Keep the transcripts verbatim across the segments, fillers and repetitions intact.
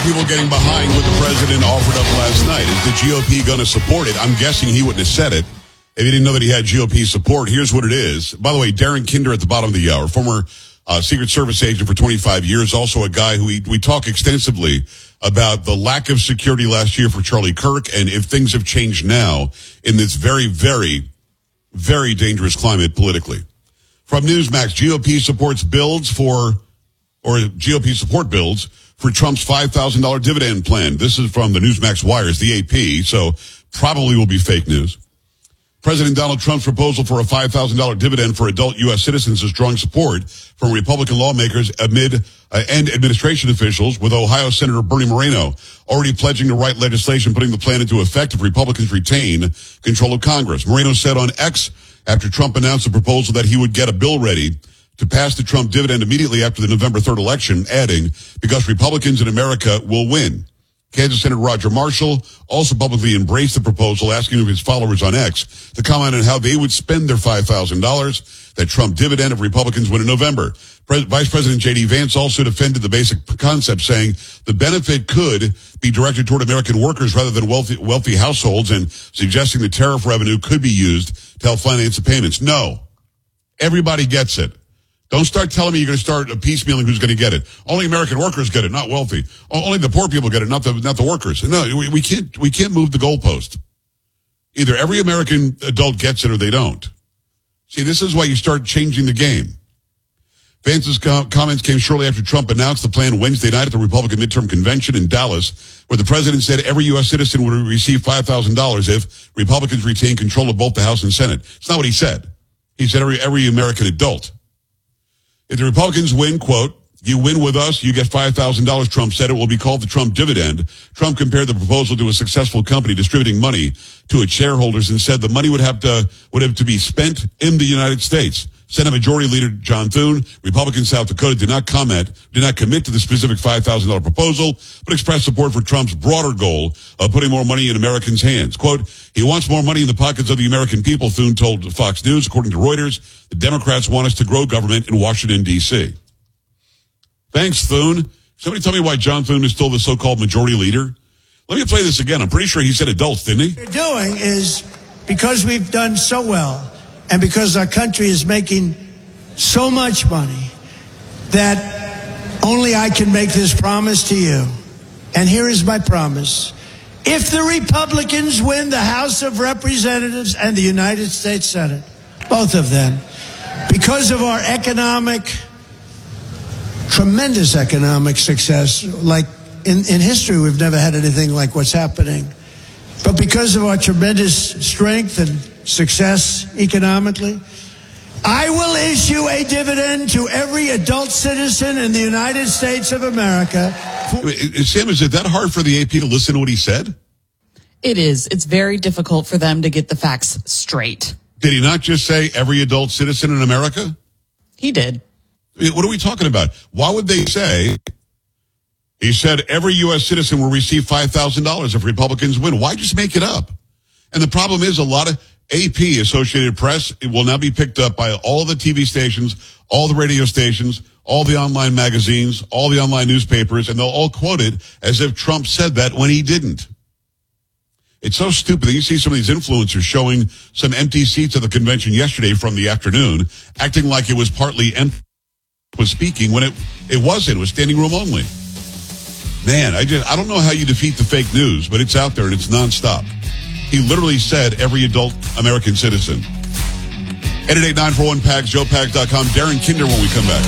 people getting behind what the president offered up last night. Is the G O P going to support it? I'm guessing he wouldn't have said it if he didn't know that he had G O P support. Here's what it is. By the way, Darren Kinder at the bottom of the hour, former uh, Secret Service agent for twenty-five years, also a guy who we, we talk extensively about the lack of security last year for Charlie Kirk and if things have changed now in this very, very, very dangerous climate politically. From Newsmax, G O P supports bills for, or G O P support bills for Trump's five thousand dollars dividend plan. This is from the Newsmax wires, the A P, so probably will be fake news. President Donald Trump's proposal for a five thousand dollars dividend for adult U S citizens is drawing support from Republican lawmakers amid uh, and administration officials, with Ohio Senator Bernie Moreno already pledging to write legislation putting the plan into effect if Republicans retain control of Congress. Moreno said on X after Trump announced the proposal that he would get a bill ready to pass the Trump dividend immediately after the November third election, adding, because Republicans in America will win. Kansas Senator Roger Marshall also publicly embraced the proposal, asking of his followers on X to comment on how they would spend their five thousand dollars, that Trump dividend, if Republicans win in November. Pre- Vice President J D Vance also defended the basic concept, saying the benefit could be directed toward American workers rather than wealthy, wealthy households, and suggesting the tariff revenue could be used to help finance the payments. No. Everybody gets it. Don't start telling me you're going to start a piecemealing who's going to get it. Only American workers get it, not wealthy. Only the poor people get it, not the not the workers. No, we, we can't we can't move the goalpost. Either every American adult gets it or they don't. See, this is why you start changing the game. Vance's com- comments came shortly after Trump announced the plan Wednesday night at the Republican midterm convention in Dallas, where the president said every U S citizen would receive five thousand dollars if Republicans retain control of both the House and Senate. It's not what he said. He said every every American adult. If the Republicans win, quote, you win with us, you get five thousand dollars, Trump said. It will be called the Trump dividend. Trump compared the proposal to a successful company distributing money to its shareholders and said the money would have to would have to be spent in the United States. Senate Majority Leader John Thune, Republican South Dakota, did not comment, did not commit to the specific five thousand dollars proposal, but expressed support for Trump's broader goal of putting more money in Americans' hands. Quote, he wants more money in the pockets of the American people, Thune told Fox News. According to Reuters, the Democrats want us to grow government in Washington, D C Thanks, Thune. Somebody tell me why John Thune is still the so-called majority leader. Let me play this again. I'm pretty sure he said adults, didn't he? What we're doing is because we've done so well and because our country is making so much money that only I can make this promise to you. And here is my promise. If the Republicans win the House of Representatives and the United States Senate, both of them, because of our economic, tremendous economic success, like in, in history, we've never had anything like what's happening. But because of our tremendous strength and success economically, I will issue a dividend to every adult citizen in the United States of America. Sam, is it that hard for the A P to listen to what he said? It is. It's very difficult for them to get the facts straight. Did he not just say every adult citizen in America? He did. What are we talking about? Why would they say, he said every U S citizen will receive five thousand dollars if Republicans win? Why just make it up? And the problem is a lot of A P, Associated Press, it will now be picked up by all the T V stations, all the radio stations, all the online magazines, all the online newspapers, and they'll all quote it as if Trump said that when he didn't. It's so stupid that you see some of these influencers showing some empty seats at the convention yesterday from the afternoon, acting like it was partly empty, was speaking when it, it wasn't. It was standing room only. Man, I just, I don't know how you defeat the fake news, but it's out there and it's nonstop. He literally said every adult American citizen. eight eight eight, nine four one, P A G S, joe pags dot com. Darren Kinder when we come back.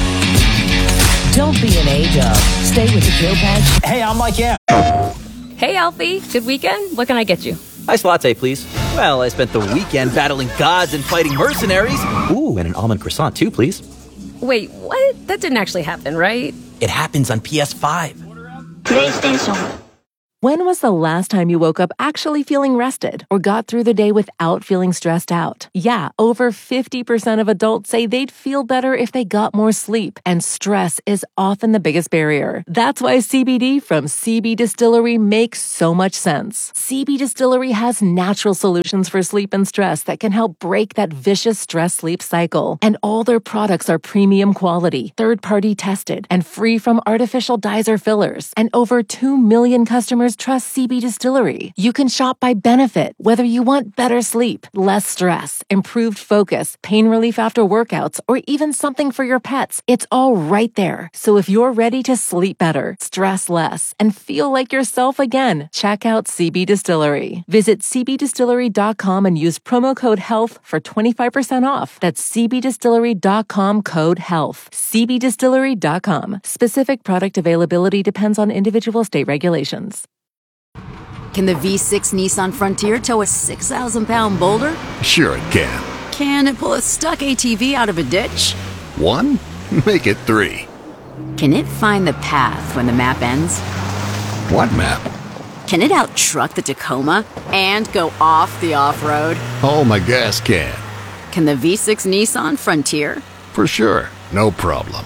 Don't be an A-dub. Stay with the Joe Pags. Hey, I'm Mike, yeah. Hey, Alfie. Good weekend? What can I get you? Iced latte, please. Well, I spent the weekend battling gods and fighting mercenaries. Ooh, and an almond croissant, too, please. Wait, what? That didn't actually happen, right? It happens on P S five. PlayStation. When was the last time you woke up actually feeling rested or got through the day without feeling stressed out? Yeah, over fifty percent of adults say they'd feel better if they got more sleep, and stress is often the biggest barrier. That's why C B D from C B Distillery makes so much sense. C B Distillery has natural solutions for sleep and stress that can help break that vicious stress-sleep cycle. And all their products are premium quality, third-party tested, and free from artificial dyes or fillers. And over two million customers trust C B Distillery. You can shop by benefit, whether you want better sleep, less stress, improved focus, pain relief after workouts, or even something for your pets. It's all right there. So if you're ready to sleep better, stress less, and feel like yourself again, check out C B Distillery. Visit c b distillery dot com and use promo code HEALTH for twenty-five percent off. That's c b distillery dot com code HEALTH. c b distillery dot com. Specific product availability depends on individual state regulations. Can the V six Nissan Frontier tow a six thousand pound boulder? Sure it can. Can it pull a stuck A T V out of a ditch? One? Make it three. Can it find the path when the map ends? What map? Can it out-truck the Tacoma and go off the off-road? Oh, my gas can. Can the V six Nissan Frontier? For sure. No problem.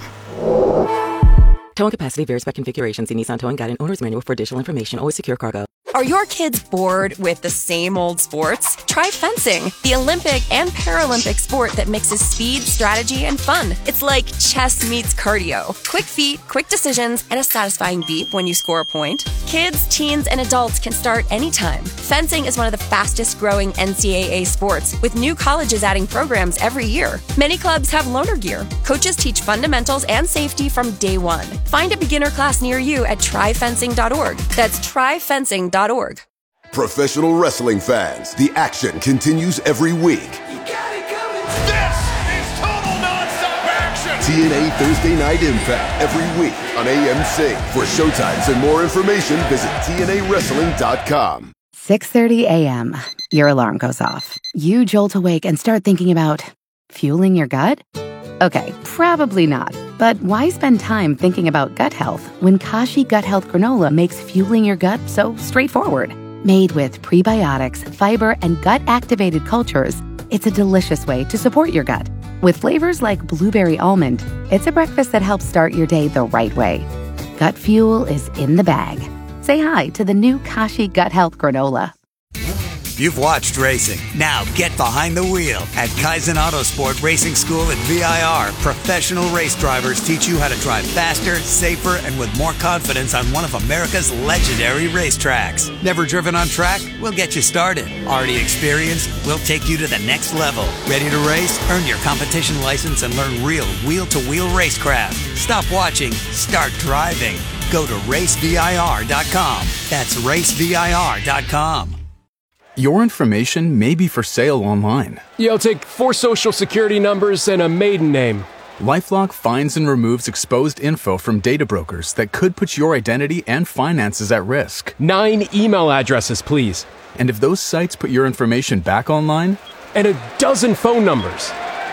Towing capacity varies by configuration. See Nissan Towing Guide and Owner's Manual for additional information. Always secure cargo. Are your kids bored with the same old sports? Try fencing, the Olympic and Paralympic sport that mixes speed, strategy, and fun. It's like chess meets cardio. Quick feet, quick decisions, and a satisfying beep when you score a point. Kids, teens, and adults can start anytime. Fencing is one of the fastest growing N C double A sports, with new colleges adding programs every year. Many clubs have loaner gear. Coaches teach fundamentals and safety from day one. Find a beginner class near you at try fencing dot org. That's try fencing dot org. Professional wrestling fans, the action continues every week. You got it coming. This is total nonstop action. T N A Thursday Night Impact every week on A M C. For showtimes and more information, visit T N A wrestling dot com. six thirty a.m. Your alarm goes off. You jolt awake and start thinking about fueling your gut? Okay, probably not. But why spend time thinking about gut health when Kashi Gut Health Granola makes fueling your gut so straightforward? Made with prebiotics, fiber, and gut-activated cultures, it's a delicious way to support your gut. With flavors like blueberry almond, it's a breakfast that helps start your day the right way. Gut fuel is in the bag. Say hi to the new Kashi Gut Health Granola. You've watched racing. Now get behind the wheel. At Kaizen Autosport Racing School at V I R, professional race drivers teach you how to drive faster, safer, and with more confidence on one of America's legendary racetracks. Never driven on track? We'll get you started. Already experienced? We'll take you to the next level. Ready to race? Earn your competition license and learn real wheel-to-wheel racecraft. Stop watching. Start driving. Go to race V I R dot com. That's race V I R dot com. Your information may be for sale online. Yeah, I'll take four social security numbers and a maiden name. LifeLock finds and removes exposed info from data brokers that could put your identity and finances at risk. Nine email addresses, please. And if those sites put your information back online? And a dozen phone numbers.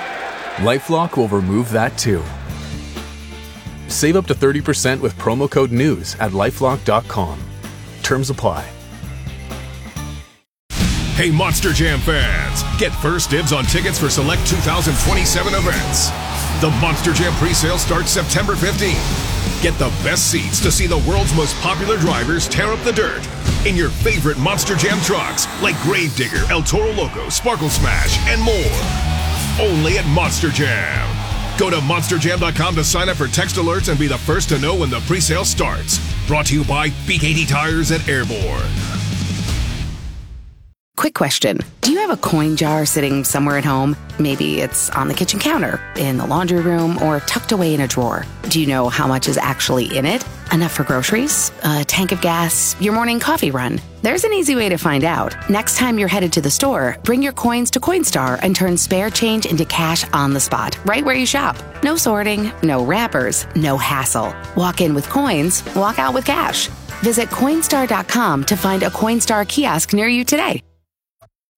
LifeLock will remove that too. Save up to thirty percent with promo code NEWS at lifelock dot com. Terms apply. Hey, Monster Jam fans, get first dibs on tickets for select two thousand twenty-seven events. The Monster Jam presale starts September fifteenth. Get the best seats to see the world's most popular drivers tear up the dirt in your favorite Monster Jam trucks like Gravedigger, El Toro Loco, Sparkle Smash, and more. Only at Monster Jam. Go to monster jam dot com to sign up for text alerts and be the first to know when the presale starts. Brought to you by B K T Tires and Airborne. Quick question. Do you have a coin jar sitting somewhere at home? Maybe it's on the kitchen counter, in the laundry room, or tucked away in a drawer. Do you know how much is actually in it? Enough for groceries? A tank of gas? Your morning coffee run? There's an easy way to find out. Next time you're headed to the store, bring your coins to Coinstar and turn spare change into cash on the spot, right where you shop. No sorting, no wrappers, no hassle. Walk in with coins, walk out with cash. Visit Coinstar dot com to find a Coinstar kiosk near you today.